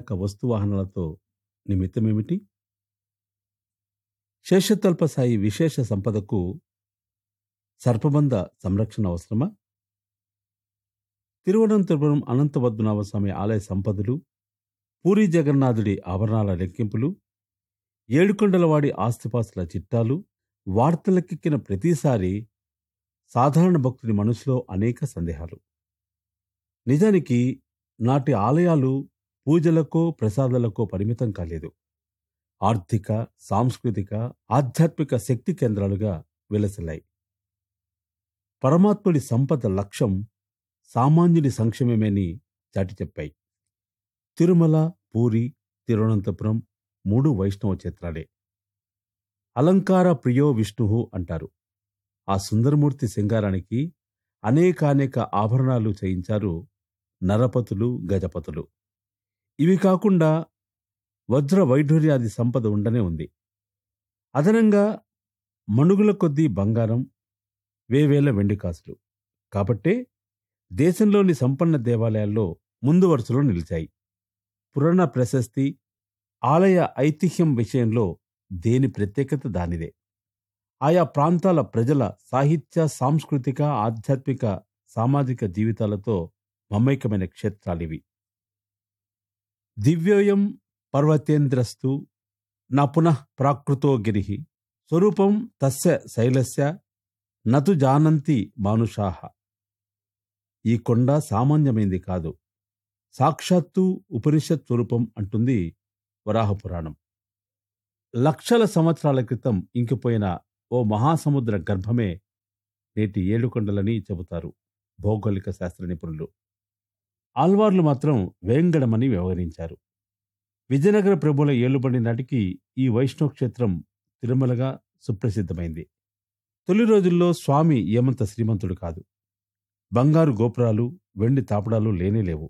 చాలక వస్తువాహనాలతో నిమిత్తమేమిటి? శేషతల్పసాయి విశేష సంపదకు సర్పబంధ సంరక్షణ అవసరమా? తిరువనంతపురం అనంతపద్మనాభ స్వామి ఆలయ సంపదలు, పూరీ జగన్నాథుడి ఆభరణాల లెక్కింపులు, ఏడుకొండలవాడి ఆస్తిపాస్తుల చిట్టాలు వార్తలకెక్కిన ప్రతిసారి సాధారణ భక్తుడి మనసులో అనేక సందేహాలు. నిజానికి నాటి ఆలయాలు పూజలకో ప్రసాదాలకో పరిమితం కాలేదు. ఆర్థిక, సాంస్కృతిక, ఆధ్యాత్మిక శక్తి కేంద్రాలుగా వెలసిల్లాయి. పరమాత్ముడి సంపద లక్ష్యం సామాన్యుడి సంక్షేమమేని చాటి చెప్పాయి. తిరుమల, పూరి, తిరువనంతపురం మూడు వైష్ణవ క్షేత్రాలే. అలంకార ప్రియో విష్ణు అంటారు. ఆ సుందరమూర్తి సింగారానికి అనేకానేక ఆభరణాలు చేయించారు నరపతులు, గజపతులు. ఇవి కాకుండా వజ్ర వైఢూర్యాది సంపద ఉండనే ఉంది. అదనంగా మణుగుల కొద్దీ బంగారం, వేవేల వెండి కాసులు. కాబట్టే దేశంలోని సంపన్న దేవాలయాల్లో ముందు వరుసలో నిలిచాయి. పురాణ ప్రశస్తి, ఆలయ ఐతిహ్యం విషయంలో దేని ప్రత్యేకత దానిదే. ఆయా ప్రాంతాల ప్రజల సాహిత్య, సాంస్కృతిక, ఆధ్యాత్మిక, సామాజిక జీవితాలతో మమైకమైన క్షేత్రాలివి. దివ్యోయం పర్వతేంద్రస్తు నా పునః ప్రాకృతో గిరి స్వరూపం తస్య శైలస్య నతు జానంతి మానుషాః. ఈ కొండ సామాన్యమైంది కాదు, సాక్షాత్తు ఉపనిషత్ స్వరూపం అంటుంది వరాహపురాణం. లక్షల సంవత్సరాల క్రితం ఇంకిపోయిన ఓ మహాసముద్ర గర్భమే నేటి ఏడుకొండలని చెబుతారు భౌగోళిక శాస్త్ర నిపుణులు. ఆల్వార్లు మాత్రం వేంగడమని వ్యవహరించారు. విజయనగర ప్రభుల ఏలుబడి నాటికి ఈ వైష్ణవ క్షేత్రం తిరుమలగా సుప్రసిద్ధమైంది. తొలి రోజుల్లో స్వామి ఏమంత శ్రీమంతుడు కాదు. బంగారు గోపురాలు, వెండి తాపడాలు లేనేలేవు.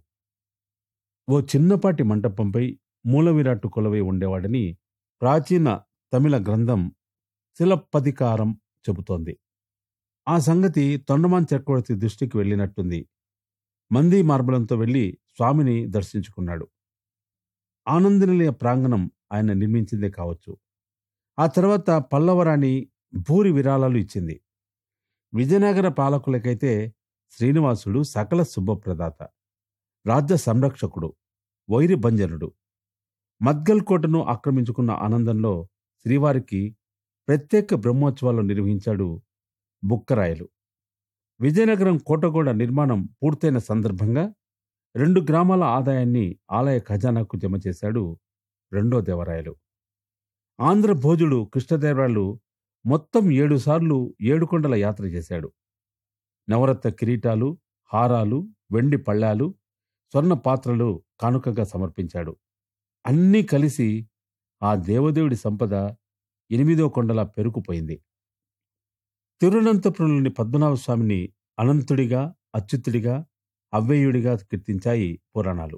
ఓ చిన్నపాటి మంటపంపై మూల విరాట్టు కొలవై ఉండేవాడని ప్రాచీన తమిళ గ్రంథం శిలప్పదికారం చెబుతోంది. ఆ సంగతి తొండమాన్ చక్రవర్తి దృష్టికి వెళ్ళినట్టుంది. మంది మార్బలంతో వెళ్లి స్వామిని దర్శించుకున్నాడు. ఆనందనిలయ ప్రాంగణం ఆయన నిర్మించిందే కావచ్చు. ఆ తర్వాత పల్లవరాణి భూరి విరాళాలు ఇచ్చింది. విజయనగర పాలకులకైతే శ్రీనివాసుడు సకల శుభప్రదాత, రాజ్య సంరక్షకుడు, వైరి భంజనుడు. మద్గల్ కోటను ఆక్రమించుకున్న ఆనందంలో శ్రీవారికి ప్రత్యేక బ్రహ్మోత్సవాలు నిర్వహించాడు బుక్కరాయలు. విజయనగరం కోటగోడ నిర్మాణం పూర్తయిన సందర్భంగా 2 గ్రామాల ఆదాయాన్ని ఆలయ ఖజానాకు జమ చేశాడు రెండో దేవరాయలు. ఆంధ్ర భోజుడు కృష్ణదేవరాయలు మొత్తం 7 సార్లు ఏడుకొండల యాత్ర చేశాడు. నవరత్న కిరీటాలు, హారాలు, వెండి పళ్ళాలు, స్వర్ణ పాత్రలు కానుకగా సమర్పించాడు. అన్నీ కలిసి ఆ దేవదేవుడి సంపద 8వ కొండలా పెరుకుపోయింది. తిరువనంతపురంలోని పద్మనాభ స్వామిని అనంతుడిగా, అచ్యుతుడిగా, అవ్వేయుడిగా కీర్తించాయి పురాణాలు.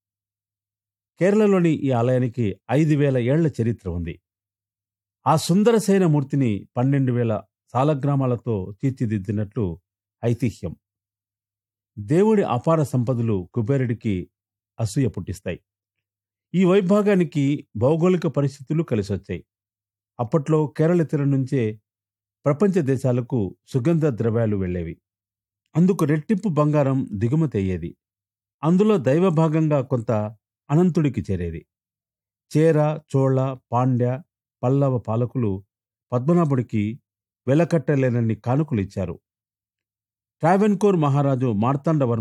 కేరళలోని ఈ ఆలయానికి 5,000 ఏళ్ల చరిత్ర ఉంది. ఆ సుందరసేన మూర్తిని 12,000 సాలగ్రామాలతో తీర్చిదిద్దినట్లు ఐతిహ్యం. దేవుడి అపార సంపదలు కుబేరుడికి అసూయ పుట్టిస్తాయి. ఈ వైభాగానికి భౌగోళిక పరిస్థితులు కలిసొచ్చాయి. అప్పట్లో కేరళ తీరం నుంచే ప్రపంచ దేశాలకు సుగంధ ద్రవ్యాలు వెళ్లేవి. అందుకు రెట్టింపు బంగారం దిగుమతి అయ్యేది. అందులో దైవభాగంగా కొంత అనంతుడికి చేరేది. చేర, చోళ, పాండ్య, పల్లవ పాలకులు పద్మనాభుడికి వెలకట్టలేనన్ని కానుకలు ఇచ్చారు. ట్రావెన్కోర్ మహారాజు మార్తాండవర్మ